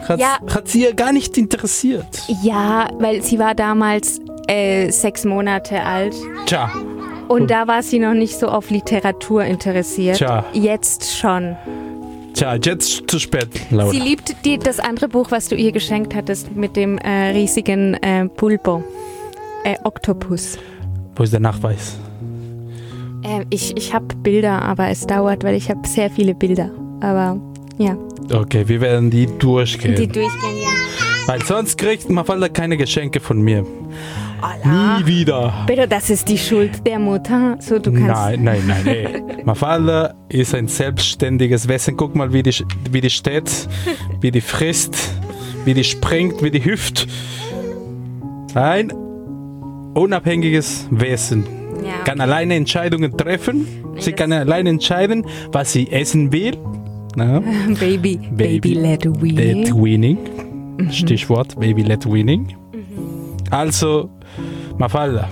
Hat sie ja gar nicht interessiert. Ja, weil sie war damals 6 Monate alt. Tja. Und da war sie noch nicht so auf Literatur interessiert. Tja. Jetzt schon. Tja, jetzt zu spät, Laura. Sie liebt das andere Buch, was du ihr geschenkt hattest, mit dem riesigen Pulpo. Oktopus. Wo ist der Nachweis? Ich habe Bilder, aber es dauert, weil ich habe sehr viele Bilder. Aber ja. Okay, wir werden die durchgehen. Ja. Weil sonst kriegt Mafalda keine Geschenke von mir. Hola. Nie wieder. Pero das ist die Schuld der Mutter. So, du kannst. Nein. Ey. Mafalda ist ein selbstständiges Wesen. Guck mal, wie die steht, wie die frisst, wie die springt, wie die hüpft. Ein unabhängiges Wesen. Ja. Kann alleine Entscheidungen treffen. Sie kann alleine entscheiden, was sie essen will. Na? Baby led winning. Led winning. Stichwort Baby led winning. Also, Mafalda.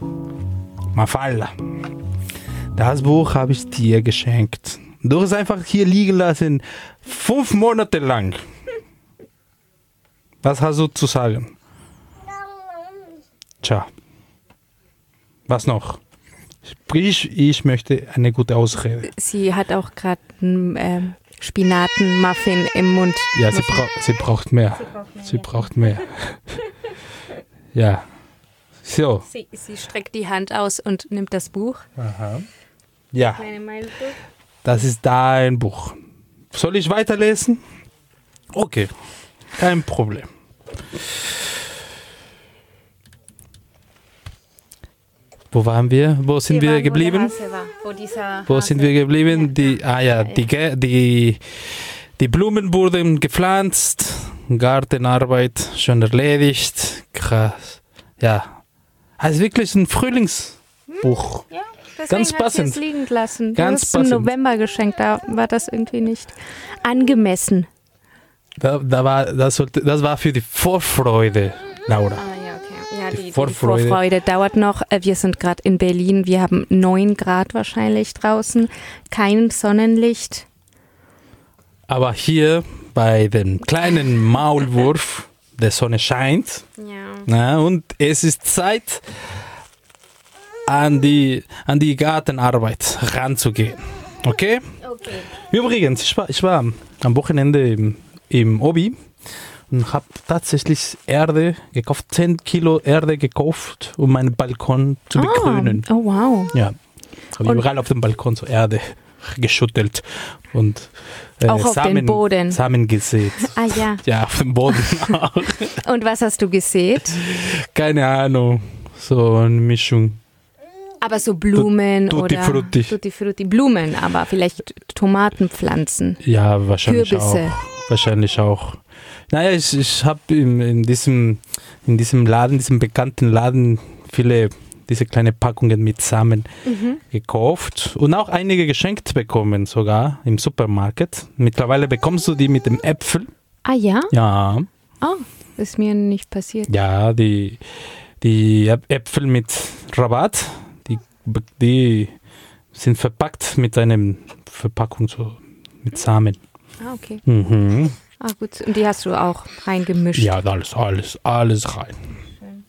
Das Buch habe ich dir geschenkt. Du hast es einfach hier liegen lassen. 5 Monate lang. Was hast du zu sagen? Tja. Was noch? Ich möchte eine gute Ausrede. Sie hat auch gerade einen Spinatenmuffin im Mund. Ja, sie braucht mehr. Sie braucht mehr. Ja. So. Sie streckt die Hand aus und nimmt das Buch. Aha. Ja. Kleine Meilbuch. Das ist dein Buch. Soll ich weiterlesen? Okay. Kein Problem. Wo waren wir? Wo sind wir geblieben? Wo sind wir geblieben? Die Blumen wurden gepflanzt, Gartenarbeit schon erledigt. Krass. Ja. Also wirklich ein Frühlingsbuch. Ja, deswegen ganz passend. Hat sie es liegen lassen. Ganz du hast es im November geschenkt, da war das irgendwie nicht angemessen. Das war für die Vorfreude, Laura. Ja, die Vorfreude dauert noch. Wir sind gerade in Berlin. Wir haben 9 Grad wahrscheinlich draußen. Kein Sonnenlicht. Aber hier bei dem kleinen Maulwurf, die Sonne scheint. Ja. Na, und es ist Zeit, an die Gartenarbeit ranzugehen. Okay? Okay. Übrigens, ich war am Wochenende im Obi und habe tatsächlich Erde gekauft, 10 Kilo Erde gekauft, um meinen Balkon zu begrünen. Oh, wow. Ja, habe überall auf dem Balkon so Erde geschüttelt und auch auf den Boden. Samen gesät. Ah ja. Ja, auf dem Boden auch. Und was hast du gesät? Keine Ahnung, so eine Mischung. Aber so Blumen Tutti oder Frutti. Tutti Frutti. Blumen, aber vielleicht Tomatenpflanzen. Ja, wahrscheinlich Kürbisse. auch. Wahrscheinlich auch. Naja, ich habe in diesem Laden, diesem bekannten Laden, viele diese kleine Packungen mit Samen gekauft und auch einige geschenkt bekommen, sogar im Supermarkt. Mittlerweile bekommst du die mit dem Äpfel. Ah ja? Ja. Oh, ist mir nicht passiert. Ja, die Äpfel mit Rabatt, die sind verpackt mit einer Verpackung so mit Samen. Ah, okay. Mhm. Ah, gut. Und die hast du auch reingemischt. Ja, alles rein. Schön.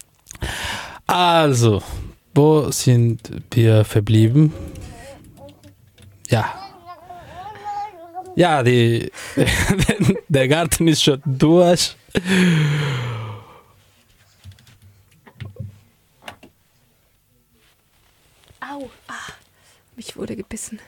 Also, wo sind wir verblieben? Ja. Ja, der Garten ist schon durch. Au, mich wurde gebissen.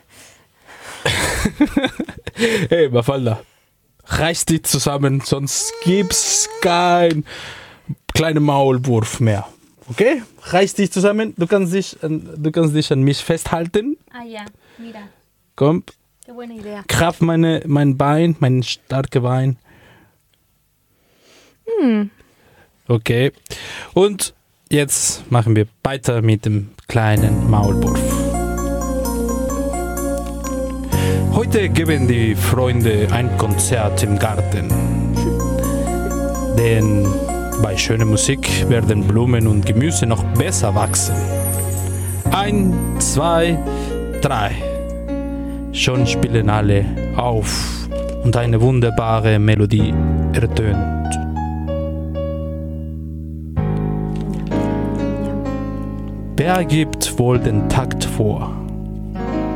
Hey, Mafalda, reiß dich zusammen, sonst gibt's kein kleiner Maulwurf mehr. Okay? Reiß dich zusammen, du kannst dich an mich festhalten. Ah ja, wieder. Komm, Qué buena idea. kraft mein Bein, mein starkes Bein. Okay. Und jetzt machen wir weiter mit dem kleinen Maulwurf. Heute geben die Freunde ein Konzert im Garten. Denn bei schöner Musik werden Blumen und Gemüse noch besser wachsen. 1, 2, 3. Schon spielen alle auf und eine wunderbare Melodie ertönt. Wer gibt wohl den Takt vor?